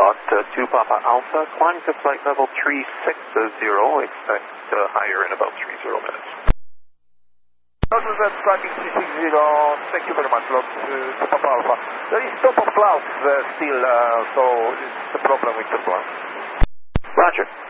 Foxtrot 2 Papa Alpha, climb to flight level 360, expect higher in about 30 minutes. Roger, climbing 360, thank you very much, Lot 2 Papa Alpha. There is top of clouds still, so it's a problem with turbulence. Roger.